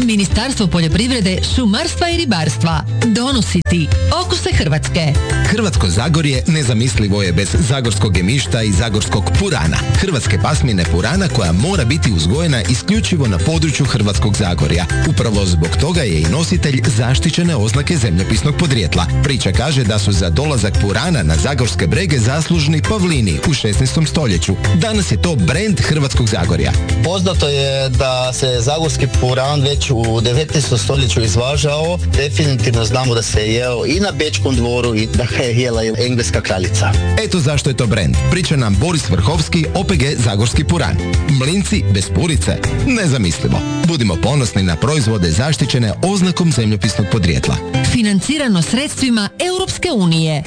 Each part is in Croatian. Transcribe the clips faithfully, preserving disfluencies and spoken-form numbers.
Ministarstvo poljoprivrede, šumarstva i ribarstva donosi ti okuse Hrvatske. Hrvatsko Zagorje nezamislivo je bez zagorskog gemišta i zagorskog purana, hrvatske pasmine purana koja mora biti uzgojena isključivo na području Hrvatskog Zagorja. Upravo zbog toga je i nositelj zaštićene oznake zemljopisnog podrijetla. Priča kaže da su za dolazak purana na zagorske brege zaslužni Pavlini u šesnaestom stoljeću. Danas je to brend Hrvatskog Zagorja. Poznato je da se zagorski puran već u devetnaestom stoljeću izvažao. Definitivno znamo da se je jeo i na Bečkom dvoru i da ga je jela i engleska kraljica. Eto zašto je to brend. Priča nam Boris Vrhovski, O P G Zagorski puran. Mlinci bez purice? Nezamislivo. Budimo ponosni na proizvode zaštićene oznakom zemljopisnog podrijetla. Financirano sredstvima Europske unije.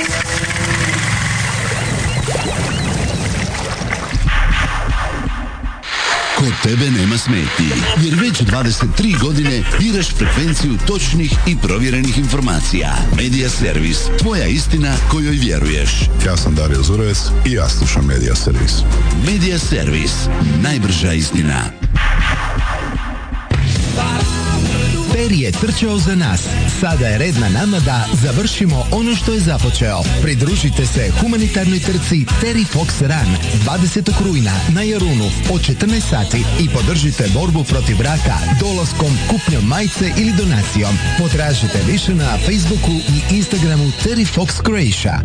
Kod tebe nema smetnji, jer već dvadeset tri godine biraš frekvenciju točnih i provjerenih informacija. Medija Servis, tvoja istina kojoj vjeruješ. Ja sam Dario Zurovec i ja slušam Medija Servis. Medija Servis, najbrža istina. Peri je trčao za nas. Sada je red na nama da završimo ono što je započeo. Pridružite se humanitarnoj trci Terry Fox Run dvadesetog rujna na Jarunu od četrnaest sati i podržite borbu protiv raka dolaskom, kupnjom majice ili donacijom. Potražite više na Facebooku i Instagramu Terry Fox Croatia.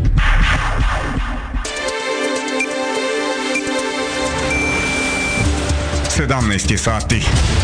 sedamnaest sati.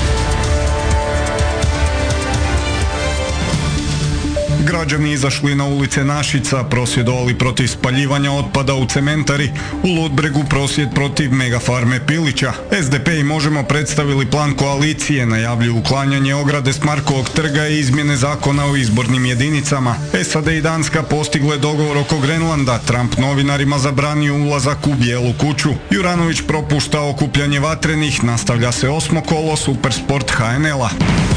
Građani izašli na ulice Našica, prosvjedovali protiv spaljivanja otpada u cementari, u Ludbregu prosvjed protiv megafarme Pilića. S D P i Možemo predstavili plan koalicije, najavljuju uklanjanje ograde s Markovog trga i izmjene zakona o izbornim jedinicama. S A D i Danska postigle dogovor oko Grenlanda, Trump novinarima zabranio ulazak u Bijelu kuću. Juranović propušta okupljanje vatrenih, nastavlja se osmo kolo Supersport H N L-a.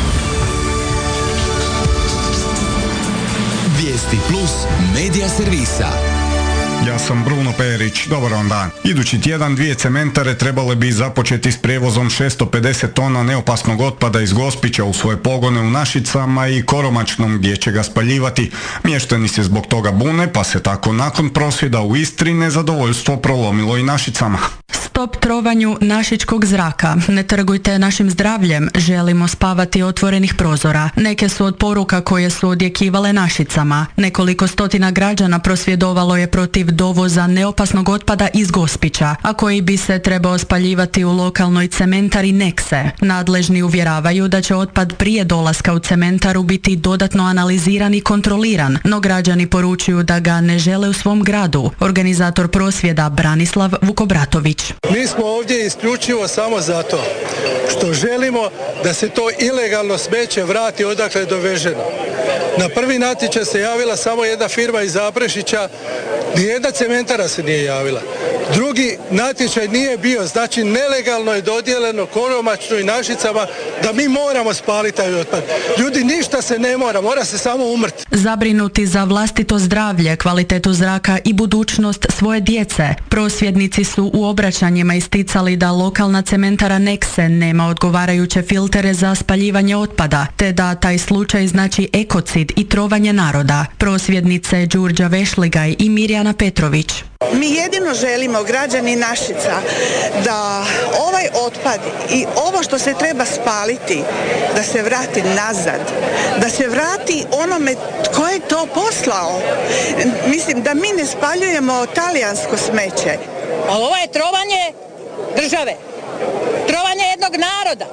Vijesti plus Medija Servisa. Ja sam Bruno Perić, dobar vam dan. Idući tjedan dvije cementare trebale bi započeti s prijevozom šesto pedeset tona neopasnog otpada iz Gospića u svoje pogone u Našicama i Koromačnom gdje će ga spaljivati. Mještani se zbog toga bune, pa se tako nakon prosvjeda u Istri nezadovoljstvo prolomilo i Našicama. Stop trovanju našičkog zraka. Ne trgujte našim zdravljem. Želimo spavati otvorenih prozora. Neke su od poruka koje su odjekivale Našicama. Nekoliko stotina građana prosvjedovalo je protiv dovoza neopasnog otpada iz Gospića, a koji bi se trebao spaljivati u lokalnoj cementari Nekse. Nadležni uvjeravaju da će otpad prije dolaska u cementaru biti dodatno analiziran i kontroliran, no građani poručuju da ga ne žele u svom gradu. Organizator prosvjeda Branislav Vukobratović. Mi smo ovdje isključivo samo zato što želimo da se to ilegalno smeće vrati odakle je doveženo. Na prvi natječaj se javila samo jedna firma iz Zaprešića, nijedna cementara se nije javila. Drugi natječaj nije bio, znači nelegalno je dodijeljeno Koromačnu i Našicama da mi moramo spaliti taj otpad. Ljudi, ništa se ne mora, mora se samo umrti. Zabrinuti za vlastito zdravlje, kvalitetu zraka i budućnost svoje djece, prosvjednici su u obraćanjima isticali da lokalna cementara Nekse nema odgovarajuće filtere za spaljivanje otpada, te da taj slučaj znači ekocid i trovanje naroda. Prosvjednice Đurđa Vešligaj i Mirjana Petrović. Mi jedino želimo, građani Našica, da ovaj otpad i ovo što se treba spaliti, da se vrati nazad, da se vrati onome tko je to poslao. Mislim da mi ne spaljujemo talijansko smeće. Ali ovo je trovanje države, trovanje jednog naroda,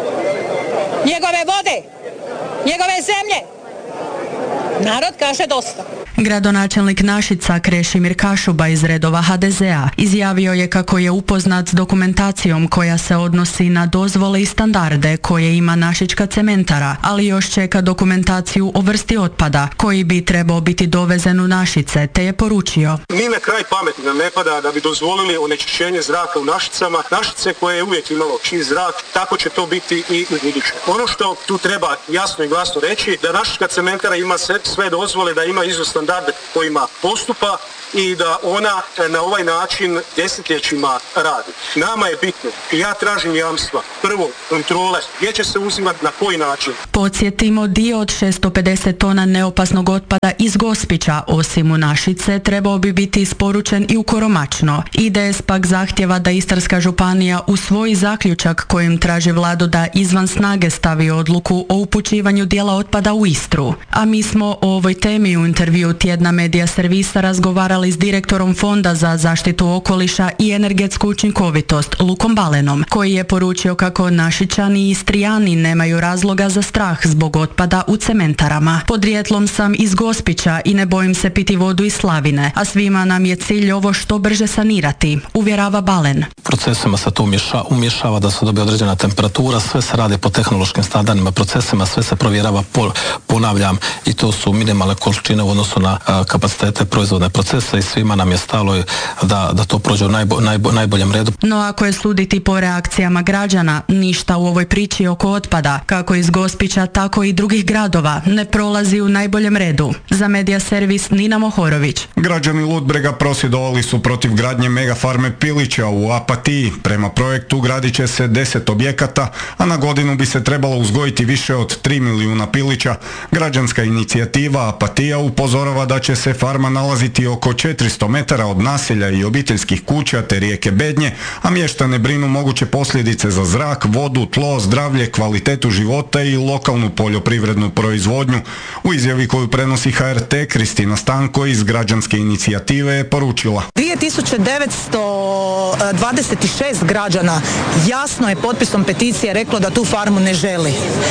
njegove vode, njegove zemlje. Narod kaže dosta. Gradonačelnik Našica Krešimir Kašuba iz redova H D Z A izjavio je kako je upoznat s dokumentacijom koja se odnosi na dozvole i standarde koje ima našička cementara, ali još čeka dokumentaciju o vrsti otpada koji bi trebao biti dovezen u Našice, te je poručio. Ni na kraj pameti nam ne pada da bi dozvolili onečišćenje zraka u Našicama. Našice koje je uvijek imalo čist zrak, tako će to biti i u buduće. Ono što tu treba jasno i glasno reći, da našička cementara ima sve dozvole, da ima izvor standarde kojima postupa i da ona na ovaj način desetljećima radi. Nama je bitno i ja tražim jamstva. Prvo, kontrole, gdje će se uzimati, na koji način. Podsjetimo, dio od šesto pedeset tona neopasnog otpada iz Gospića, osim u Našice, trebao bi biti isporučen i u Koromačno. I D S pak zahtjeva da Istarska županija usvoji zaključak kojim traži vladu da izvan snage stavi odluku o upućivanju dijela otpada u Istru. A mi smo o ovoj temi u intervju tjedna Medija servisa razgovarali s direktorom Fonda za zaštitu okoliša i energetsku učinkovitost Lukom Balenom, koji je poručio kako Našičani i Istrijani nemaju razloga za strah zbog otpada u cementarama. Podrijetlom sam iz Gospića i ne bojim se piti vodu iz slavine, a svima nam je cilj ovo što brže sanirati, uvjerava Balen. Procesima se to umješa, umješava da se dobije određena temperatura, sve se radi po tehnološkim standardima, procesima, sve se provjerava, po, ponavljam, i to su minimalne količine u odnosu na a, kapacitete proizvodne procese i svima nam je stalo da, da to prođe u najbo, najbo, najboljem redu. No ako je suditi po reakcijama građana, ništa u ovoj priči oko otpada, kako iz Gospića, tako i drugih gradova, ne prolazi u najboljem redu. Za Medija servis Nina Mohorović. Građani Ludbrega prosvjedovali su protiv gradnje megafarme Pilića u Apatiji. Prema projektu gradit će se deset objekata, a na godinu bi se trebalo uzgojiti više od tri milijuna pilića. Građanska inicijativa Apatija upozorava da će se farma nalaziti oko četiristo metara od naselja i obiteljskih kuća te rijeke Bednje, a mještane brinu moguće posljedice za zrak, vodu, tlo, zdravlje, kvalitetu života i lokalnu poljoprivrednu proizvodnju. U izjavi koju prenosi H R T, Kristina Stanko iz građanske inicijative je poručila: dvije tisuće devetsto dvadeset šest građana jasno je potpisom peticije reklo da tu farmu ne želi.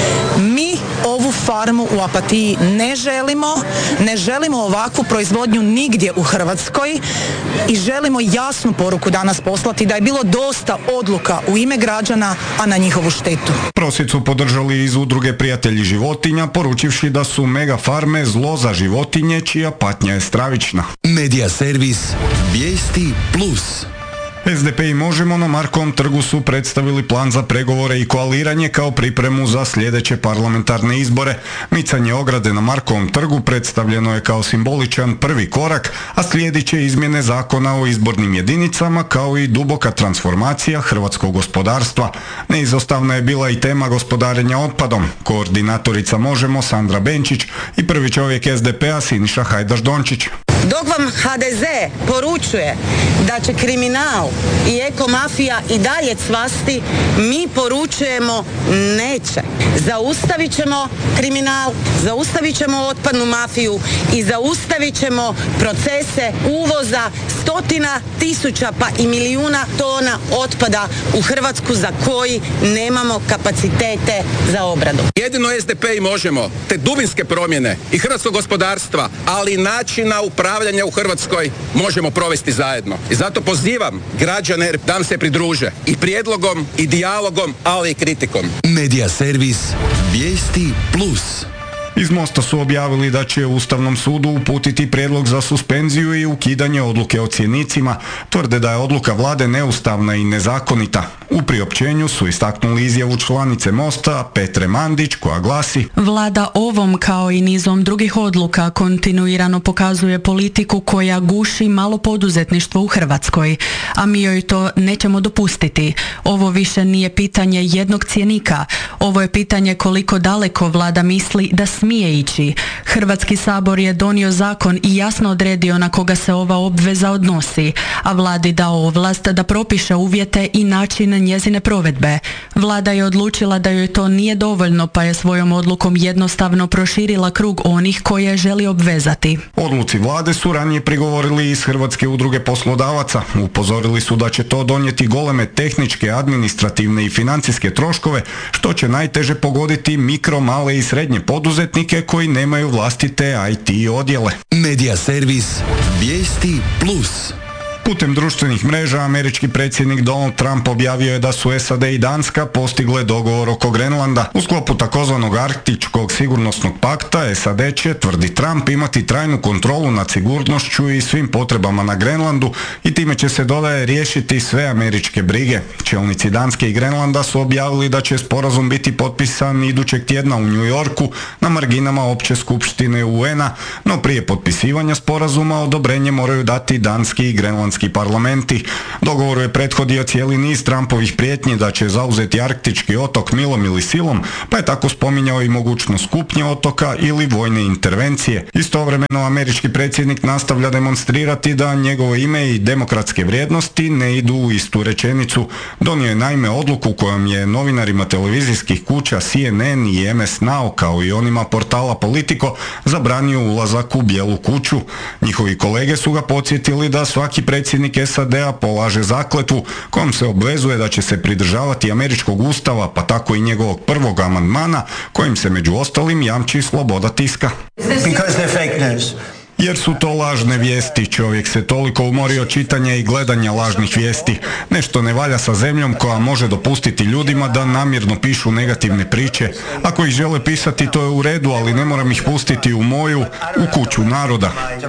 Mi ovu farmu u Apatiji ne želimo, ne želimo ovakvu proizvodnju nigdje u Hrvatskoj i želimo jasnu poruku danas poslati da je bilo dosta odluka u ime građana, a na njihovu štetu. Prosvjed su podržali iz udruge Prijatelji životinja, poručivši da su mega farme zlo za životinje čija patnja je stravična. Medija servis Vijesti plus. S D P i Možemo na Markovom trgu su predstavili plan za pregovore i koaliranje kao pripremu za sljedeće parlamentarne izbore. Micanje ograde na Markovom trgu predstavljeno je kao simboličan prvi korak, a slijedit će izmjene zakona o izbornim jedinicama kao i duboka transformacija hrvatskog gospodarstva. Neizostavna je bila i tema gospodarenja otpadom. Koordinatorica Možemo Sandra Benčić i prvi čovjek S D P-a Siniša Hajdaš Dončić. Dok vam H D Z poručuje da će kriminal i ekomafija i dalje cvasti, mi poručujemo neće. Zaustavit ćemo kriminal, zaustavit ćemo otpadnu mafiju i zaustavit ćemo procese uvoza stotina tisuća pa i milijuna tona otpada u Hrvatsku za koji nemamo kapacitete za obradu. Jedino S D P i Možemo te dubinske promjene i hrvatskog gospodarstva, ali i načina upravljanja u Hrvatskoj možemo provesti zajedno. I zato pozivam građane da nam se pridruže i prijedlogom i dijalogom, ali i kritikom. Medija servis Vijesti plus. Iz Mosta su objavili da će Ustavnom sudu uputiti prijedlog za suspenziju i ukidanje odluke o cjenicima. Tvrde da je odluka vlade neustavna i nezakonita. U priopćenju su istaknuli izjavu članice Mosta Petre Mandić koja glasi: Vlada ovom kao i nizom drugih odluka kontinuirano pokazuje politiku koja guši malo poduzetništvo u Hrvatskoj, a mi joj to nećemo dopustiti. Ovo više nije pitanje jednog cjenika. Ovo je pitanje koliko daleko vlada misli da smije ići. Hrvatski sabor je donio zakon i jasno odredio na koga se ova obveza odnosi, a vladi dao ovlast da propiše uvjete i način njezine provedbe. Vlada je odlučila da joj to nije dovoljno, pa je svojom odlukom jednostavno proširila krug onih koje želi obvezati. Odluci vlade su ranije prigovorili iz Hrvatske udruge poslodavaca. Upozorili su da će to donijeti goleme tehničke, administrativne i financijske troškove, što će najteže pogoditi mikro, male i srednje poduzetnike koji nemaju vlastite I T odjele. Medija servis Vijesti plus. Putem društvenih mreža američki predsjednik Donald Trump objavio je da su S A D i Danska postigle dogovor oko Grenlanda. U sklopu takozvanog Arktičkog sigurnosnog pakta S A D će, tvrdi Trump, imati trajnu kontrolu nad sigurnošću i svim potrebama na Grenlandu i time će se, dodaje, riješiti sve američke brige. Čelnici Danske i Grenlanda su objavili da će sporazum biti potpisan idućeg tjedna u New Yorku na marginama opće skupštine U N-a, no prije potpisivanja sporazuma odobrenje moraju dati danski i grenlandski parlamenti. Dogovoru je prethodio cijeli niz Trumpovih prijetnji da će zauzeti arktički otok milom ili silom, pa je tako spominjao i mogućnost kupnje otoka ili vojne intervencije. Istovremeno američki predsjednik nastavlja demonstrirati da njegovo ime i demokratske vrijednosti ne idu u istu rečenicu. Donio je naime odluku kojom je novinarima televizijskih kuća C N N i M S Now kao i onima portala Politico zabranio ulazak u Bijelu kuću. Njihovi kolege su ga podsjetili da svaki predsjednik S A D-a polaže zakletvu kojom se obvezuje da će se pridržavati američkog ustava, pa tako i njegovog prvog amandmana kojim se među ostalim jamči sloboda tiska. Because they're fake news. Jer su to lažne vijesti, čovjek se toliko umorio čitanja i gledanja lažnih vijesti. Nešto ne valja sa zemljom koja može dopustiti ljudima da namjerno pišu negativne priče. Ako ih žele pisati, to je u redu, ali ne moram ih pustiti u moju, u kuću naroda.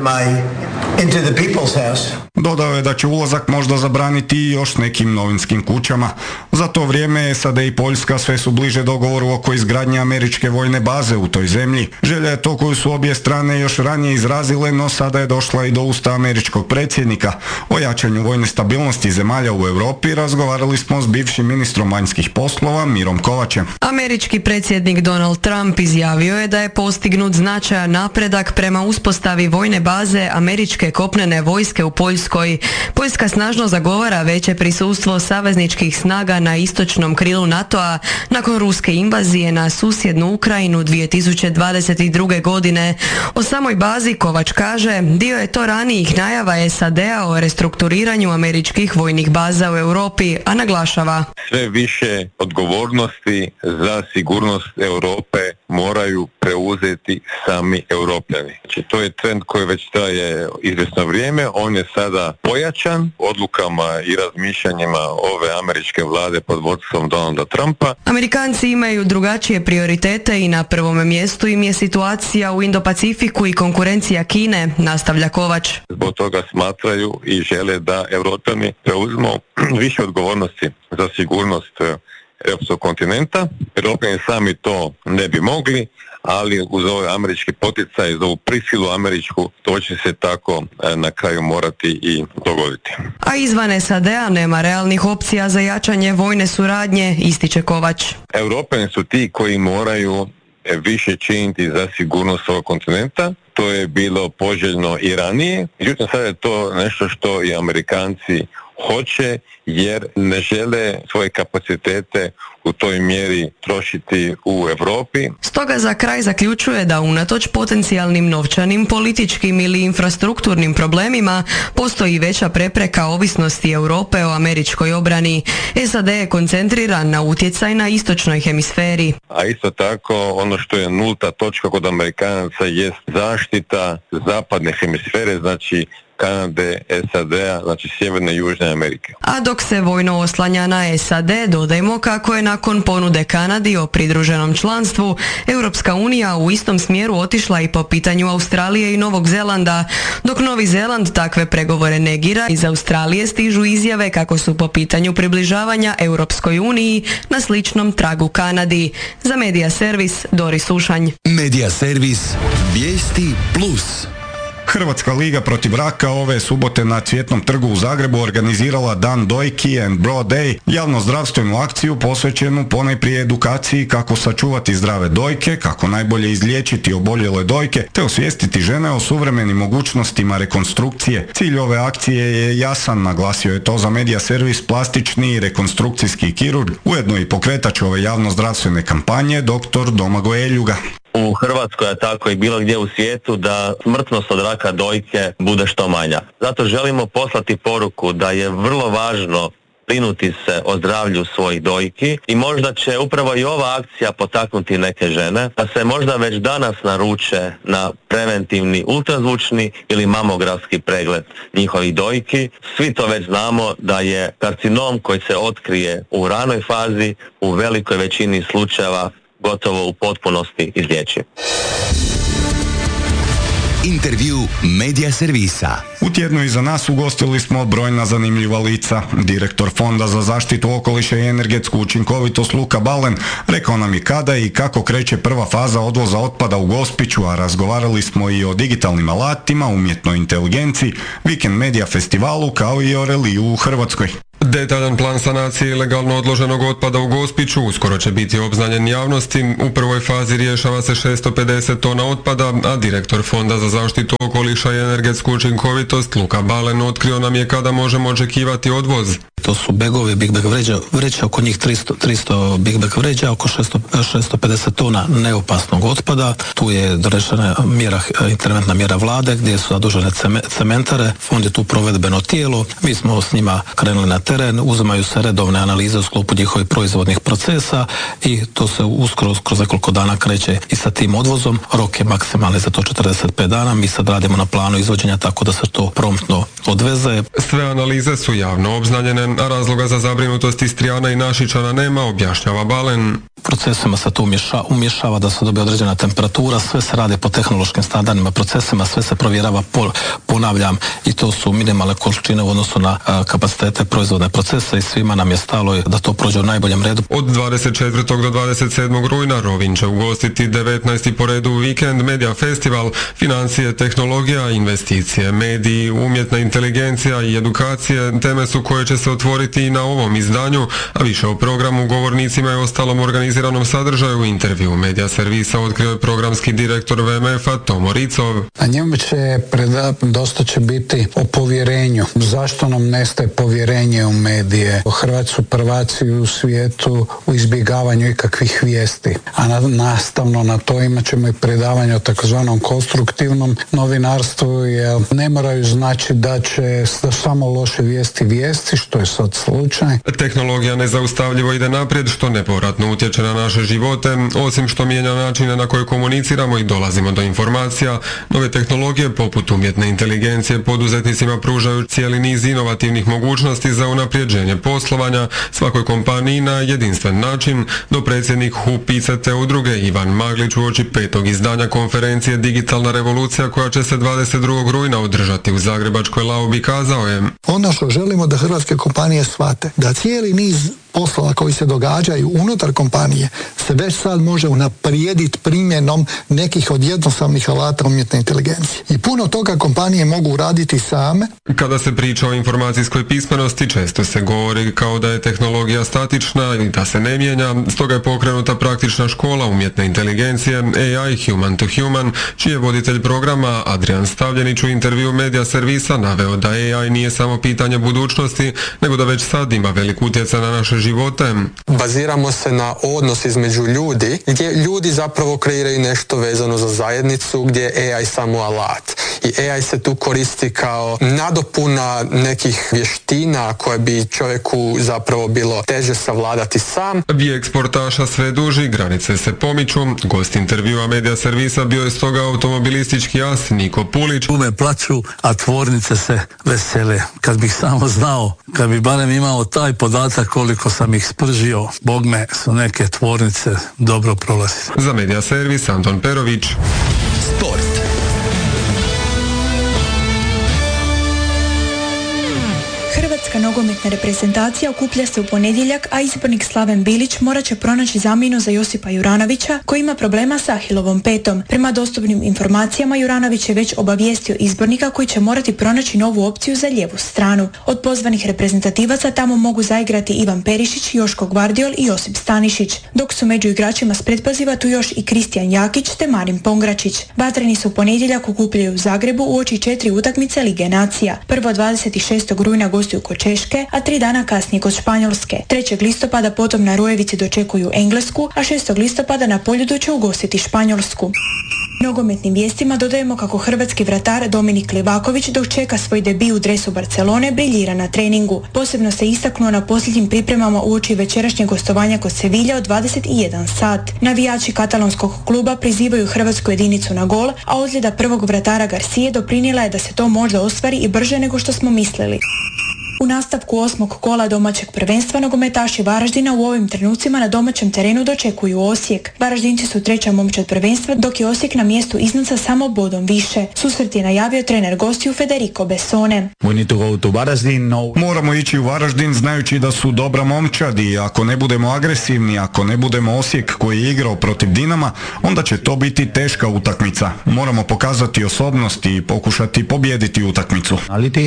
Dodao je da će ulazak možda zabraniti i još nekim novinskim kućama. Za to vrijeme S A D i Poljska sve su bliže dogovoru oko izgradnje američke vojne baze u toj zemlji. Želja je to koju su obje strane još ranije izrazile, no sada je došla i do usta američkog predsjednika. O jačanju vojne stabilnosti zemalja u Europi razgovarali smo s bivšim ministrom vanjskih poslova Mirom Kovačem. Američki predsjednik Donald Trump izjavio je da je postignut značajan napredak prema uspostavi vojne baze američke kopnene vojske u Poljskoj. Poljska snažno zagovara veće prisustvo savezničkih snaga na istočnom krilu NATO-a nakon ruske invazije na susjednu Ukrajinu dvije tisuće dvadeset druge. godine. O samoj bazi Kovač kaže, dio je to ranijih najava S A D-a o restrukturiranju američkih vojnih baza u Europi, a naglašava: sve više odgovornosti za sigurnost Europe moraju preuzeti sami Europljani. Znači, to je trend koji već traje izvjesno vrijeme, on je sada pojačan odlukama i razmišljanjima ove američke vlade pod vodstvom Donalda Trumpa. Amerikanci imaju drugačije prioritete i na prvom mjestu im je situacija u Indo-Pacifiku i konkurencija Kine, nastavlja Kovač. Zbog toga smatraju i žele da Europljani preuzmu više odgovornosti za sigurnost europskog kontinenta. Europljani sami to ne bi mogli, ali uz ovaj američki poticaj, za ovu prisilu američku, to će se tako na kraju morati i dogoditi. A izvan S A D-a nema realnih opcija za jačanje vojne suradnje, ističe Kovač. Europljani su ti koji moraju više činiti za sigurnost ovog kontinenta. To je bilo poželjno i ranije. Međutim, sada je to nešto što i Amerikanci hoće, jer ne žele svoje kapacitete u toj mjeri trošiti u Europi. Stoga za kraj zaključuje da unatoč potencijalnim novčanim, političkim ili infrastrukturnim problemima postoji veća prepreka ovisnosti Europe o američkoj obrani. S A D je koncentriran na utjecaj na istočnoj hemisferi. A isto tako ono što je nulta točka kod Amerikanaca jest zaštita zapadne hemisfere, znači Kanade, S A D-a, znači Sjeverne i Južne Amerike. A dok se vojno oslanja na S A D, dodajmo kako je nakon ponude Kanadi o pridruženom članstvu, Europska unija u istom smjeru otišla i po pitanju Australije i Novog Zelanda, dok Novi Zeland takve pregovore negira. Iz Australije stižu izjave kako su po pitanju približavanja Europskoj uniji na sličnom tragu Kanadi. Za Medija Servis, Dori Sušanj. Medija Servis, vijesti plus. Hrvatska liga protiv raka ove subote na Cvjetnom trgu u Zagrebu organizirala Dan dojki and Bro Day, javno zdravstvenu akciju posvećenu ponajprije edukaciji kako sačuvati zdrave dojke, kako najbolje izliječiti oboljele dojke, te osvijestiti žene o suvremenim mogućnostima rekonstrukcije. Cilj ove akcije je jasan, naglasio je to za Medija Servis plastični i rekonstrukcijski kirurg, ujedno i pokretač ove javno zdravstvene kampanje, doktor Domagoj Eljuga. U Hrvatskoj, a tako i bilo gdje u svijetu, da smrtnost od raka dojke bude što manja. Zato želimo poslati poruku da je vrlo važno brinuti se o zdravlju svojih dojki i možda će upravo i ova akcija potaknuti neke žene da se možda već danas naruče na preventivni ultrazvučni ili mamografski pregled njihovih dojki. Svi to već znamo da je karcinom koji se otkrije u ranoj fazi u velikoj većini slučajeva gotovo u potpunosti izlječiv. Intervju Medija servisa. U tjednu iza nas ugostili smo brojna zanimljiva lica. Direktor Fonda za zaštitu okoliša i energetsku učinkovitost Luka Balen rekao nam je kada i kako kreće prva faza odvoza otpada u Gospiću, a razgovarali smo i o digitalnim alatima, umjetnoj inteligenciji, Weekend Media festivalu kao i o reliju u Hrvatskoj. Detaljan plan sanacije ilegalno odloženog otpada u Gospiću uskoro će biti obznanjen javnosti. U prvoj fazi rješava se šesto pedeset tona otpada, a direktor Fonda za zaštitu okoliša i energetsku učinkovitost Luka Balen otkrio nam je kada možemo očekivati odvoz. To su begovi, big bag vreća, vreća oko njih tristo, tristo big bag vreća, oko šesto, šesto pedeset tona neopasnog otpada. Tu je donešena mjera, interventna mjera vlade gdje su zadužene cementare. Fond je tu provedbeno tijelo. Mi smo s njima krenuli na teren, uzimaju se redovne analize u sklopu njihovih proizvodnih procesa i to se uskoro kroz nekoliko dana kreće i sa tim odvozom. Rok je maksimalni za to četrdeset pet dana. Mi sad radimo na planu izvođenja tako da se to promptno odveze. Sve analize su javno obznanjene, a razloga za zabrinutost Istrijana i Našičana nema, objašnjava Balen. Procesima se to umješa, umješava da se dobije određena temperatura, sve se radi po tehnološkim standardima procesima, sve se provjerava, po, ponavljam, i to su minimalne količine u odnosu na a, kapacitete proizvodne procese i svima nam je stalo da to prođe u najboljem redu. Od dvadeset četvrtog do dvadeset sedmog rujna Rovinj će ugostiti devetnaesti po redu Weekend Media Festival, financije, tehnologija, investicije, mediji, umjetna inteligencija i edukacije, teme su koje će se otvoriti i na ovom izdanju, a više o programu, govornicima i ostalom organiziranom sadržaju u intervju Medija servisa otkrio je programski direktor V M F-a Tomo Ricov. Na njemu će preda, dosta će biti o povjerenju. Zašto nam nestaje povjerenje u medije? Hrvatski su prvaci u svijetu u izbjegavanju ikakvih vijesti. A na, nastavno na to imat ćemo i predavanje o takozvanom konstruktivnom novinarstvu, jer ne moraju znači da će da samo loše vijesti vijesti, što je sad slučaj. Tehnologija nezaustavljivo ide naprijed, što nepovratno utječe na naše živote. Osim što mijenja načine na koje komuniciramo i dolazimo do informacija, nove tehnologije poput umjetne inteligencije poduzetnicima pružaju cijeli niz inovativnih mogućnosti za unapređenje poslovanja svakoj kompaniji na jedinstven način. Do predsjednik H U P I C T udruge Ivan Maglić uoči petog izdanja konferencije Digitalna revolucija koja će se dvadeset drugog rujna održati u zagrebačkoj Laubi kazao je: ono što želimo da hrvatske kompanije shvate, da cijeli niz poslova koji se događaju unutar kompanije se već sad može unaprijediti primjenom nekih od jednostavnih alata umjetne inteligencije. I puno toga kompanije mogu raditi same. Kada se priča o informacijskoj pismenosti, često se govori kao da je tehnologija statična i da se ne mijenja, stoga je pokrenuta praktična škola umjetne inteligencije A I Human to Human, čiji je voditelj programa Adrian Stavljenić u intervju Medija servisa naveo da A I nije samo pitanje budućnosti, nego da već sad ima velik utjecaj na naše živote. Baziramo se na odnos između ljudi, gdje ljudi zapravo kreiraju nešto vezano za zajednicu, gdje je A I samo alat. I A I se tu koristi kao nadopuna nekih vještina koje bi čovjeku zapravo bilo teže savladati sam. Vijek sportaša sve duži, granice se pomiču. Gost intervjua Medija servisa bio je stoga automobilistički as Niko Pulić. Ume plaću, a tvornice se vesele. Kad bih samo znao, kad bi barem imao taj podatak koliko sam ih spržio, bogme su neke tvornice dobro prolazile. Za Medija servis Anton Perović. Sport. Hrvatska nogometna reprezentacija okuplja se u ponedjeljak, a izbornik Slaven Bilić morat će pronaći zamjenu za Josipa Juranovića koji ima problema sa Ahilovom petom. Prema dostupnim informacijama Juranović je već obavijestio izbornika koji će morati pronaći novu opciju za lijevu stranu. Od pozvanih reprezentativaca tamo mogu zaigrati Ivan Perišić, Joško Gvardiol i Josip Stanišić, dok su među igračima s pretpaziva tu još i Kristijan Jakić te Marin Pongračić. Vatreni se u ponedjeljak okupljaju u Zagrebu uoči četiri utakmice Lige nacija. Prvo dvadeset šestog rujna gostuju kod Češke, a tri dana kasnije kod Španjolske. trećeg listopada potom na Rojevici dočekuju Englesku, a šestog listopada na Poljudu će ugostiti Španjolsku. Nogometnim vijestima dodajemo kako hrvatski vratar Dominik Livaković dok čeka svoj debi u dresu Barcelone briljira na treningu. Posebno se istaknuo na posljednjim pripremama uoči večerašnjeg gostovanja kod Sevilja od dvadeset jedan sat. Navijači katalonskog kluba prizivaju hrvatsku jedinicu na gol, a ozljeda prvog vratara Garcije doprinijela je da se to možda ostvari i brže nego što smo mislili. U nastavku osmog kola domaćeg prvenstva nogometaši Varaždina u ovim trenucima na domaćem terenu dočekuju Osijek. Varaždinci su treća momčad prvenstva, dok je Osijek na mjestu iznuca samo bodom više. Susret je najavio trener gostiju Federico Bessone. Moramo ići u Varaždin znajući da su dobra momčad i ako ne budemo agresivni, ako ne budemo Osijek koji je igrao protiv Dinama, onda će to biti teška utakmica. Moramo pokazati osobnost i pokušati pobijediti utakmicu.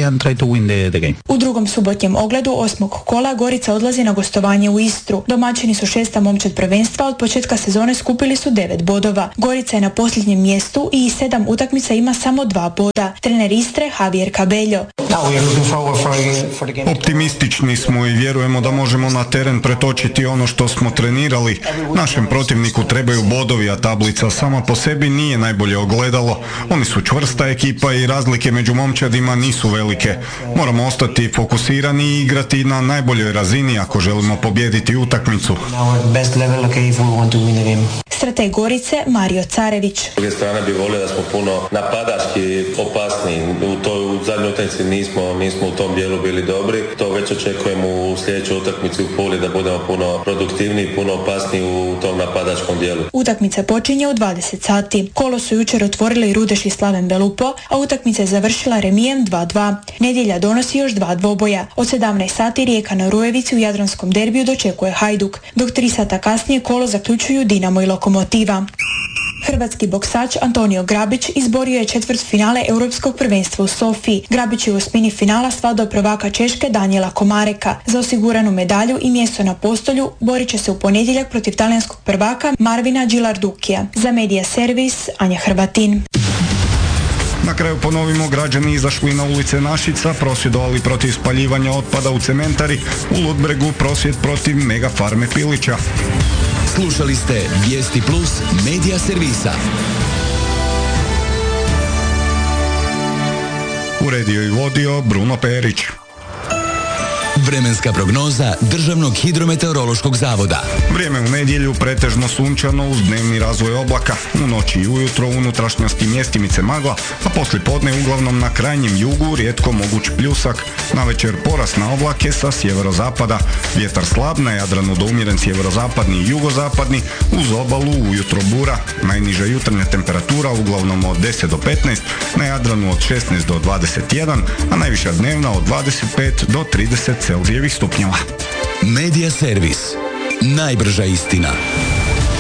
U drugom subotnjem ogledu osmog kola Gorica odlazi na gostovanje u Istru. Domaćini su šesta momčad prvenstva, od početka sezone skupili su devet bodova. Gorica je na posljednjem mjestu i sedam utakmica ima samo dva boda. Trener Istre Javier Cabello. Optimistični smo i vjerujemo da možemo na teren pretočiti ono što smo trenirali. Našem protivniku trebaju bodovi, a tablica sama po sebi nije najbolje ogledalo. Oni su čvrsta ekipa i razlike među momčadima nisu velike. Moramo ostati fokusirani i igrati na najboljoj razini ako želimo pobijediti utakmicu. Strateg Gorice Mario Carević. S druge strane bi volio da smo puno napadački opasni. U toj u zadnjoj utakmici nismo, nismo u tom dijelu bili dobri. To već očekujemo u sljedećoj utakmici u Puli da budemo puno produktivniji, puno opasniji u tom napadačkom dijelu. Utakmica počinje u dvadeset sati. Kolo su jučer otvorili Rudeš i Slaven Belupo, a utakmica je završila remijem dva dva. Nedjelja donosi još dva dvoboja. Od sedamnaest sati Rijeka na Rujevici u Jadranskom derbiju dočekuje Hajduk, dok tri sata kasnije kolo zaključuju Dinamo i Lokomotiva. Hrvatski boksač Antonio Grabić izborio je četvrtfinale Europskog prvenstva u Sofiji. Grabić je u osmini finala svladao prvaka Češke Danijela Komareka. Za osiguranu medalju i mjesto na postolju borit će se u ponedjeljak protiv talijanskog prvaka Marvina Gilardukija. Za Medija Servis Anja Hrvatin. Na kraju ponovimo, građani izašli na ulice Našica, prosvjedovali protiv spaljivanja otpada u cementari, u Ludbregu prosvjed protiv mega farme Pilića. Slušali ste Vijesti Plus Medija Servisa. Uredio i vodio Bruno Perić. Vremenska prognoza Državnog hidrometeorološkog zavoda. Vrijeme u nedjelju pretežno sunčano uz dnevni razvoj oblaka. U noći i ujutro u unutrašnjosti mjestimice magla, a poslije podne uglavnom na krajnjem jugu rijetko moguć pljusak. Navečer porast na oblake sa sjeverozapada. Vjetar slab, na Jadranu do umjeren sjeverozapadni i jugozapadni, uz obalu ujutro bura. Najniža jutarnja temperatura uglavnom od deset do petnaest, na Jadranu od šesnaest do dvadeset jedan, a najviša dnevna od dvadeset pet do trideset Celzijevih stupnjeva. Medija Servis. Najbrža istina.